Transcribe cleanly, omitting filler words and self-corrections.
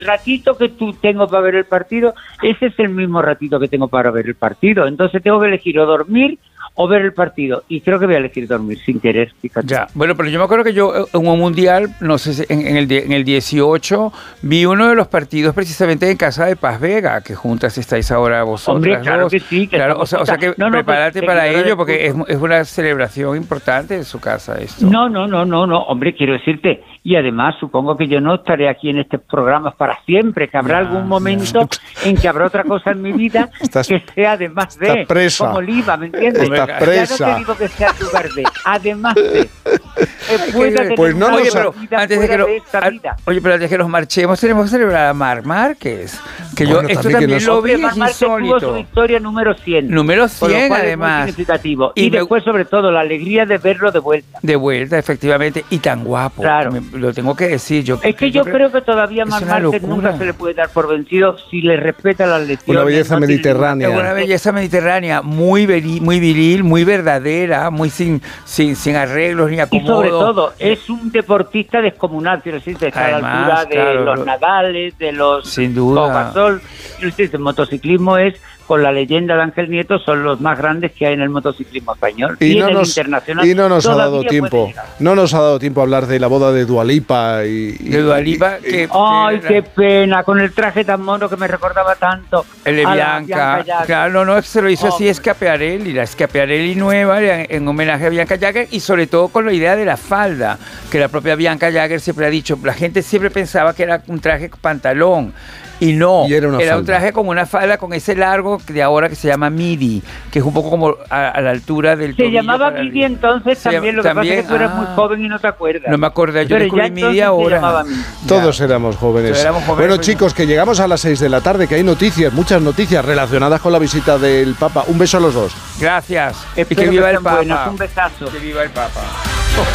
ratito que tú tengo para ver el partido, ese es el mismo ratito que tengo para ver el partido. Entonces tengo que elegir o dormir o ver el partido. Y creo que voy a elegir dormir sin querer, fíjate. Ya, bueno, pero yo me acuerdo que yo en un mundial, no sé si en el 18, vi uno de los partidos precisamente en casa de Paz Vega, que juntas estáis ahora vosotras. Hombre, claro dos. que sí. Que claro, o sea que prepárate para ello, porque es una celebración importante en su casa esto. No, hombre, quiero decirte, y además supongo que yo no estaré aquí en estos programas para siempre, que habrá algún momento en que habrá otra cosa en mi vida que sea además de, presa. como Oliva, ¿me entiendes? Estás presa. Ya no te digo que sea tu verde, además de... Pues no oye, lo pero antes de que nos marchemos, tenemos que celebrar a Marc Márquez. Que bueno, esto también lo vi, es insólito. Tuvo su victoria número 100. Número 100, además. Significativo. Y después, sobre todo, la alegría de verlo de vuelta. De vuelta, efectivamente. Y tan guapo. Claro. Lo tengo que decir. Yo creo que todavía Marc Márquez nunca se le puede dar por vencido si le respeta las lecciones. Una belleza mediterránea. Es una belleza mediterránea, muy viril, muy verdadera, muy sin arreglos ni acomodos. Y sobre todo, es un deportista descomunal, quiero decir, está a la altura de los Nadales, de los sin duda. Gasol. Quiero decir, el motociclismo es, con la leyenda de Ángel Nieto, son los más grandes que hay en el motociclismo español. Y en el internacional. Y no nos ha dado tiempo. No nos ha dado tiempo a hablar de la boda de Dua Lipa. De Dua Lipa, ¡ay, qué pena! Con el traje tan mono que me recordaba tanto. El de Bianca. Claro, no, se lo hizo así Schiaparelli, la Schiaparelli nueva, en homenaje a Bianca Jagger, y sobre todo con la idea de la falda, que la propia Bianca Jagger siempre ha dicho. La gente siempre pensaba que era un traje pantalón. Y no, era un traje con una falda con ese largo de ahora que se llama midi, que es un poco como a la altura del tobillo. Se llamaba midi entonces también, lo que pasa es que tú eras muy joven y no te acuerdas. No me acordé, yo descubrí midi ahora. Todos éramos jóvenes. Bueno, chicos, que llegamos a las 6 de la tarde, que hay noticias, muchas noticias relacionadas con la visita del Papa. Un beso a los dos. Gracias. Y que viva el Papa. Un besazo. Que viva el Papa.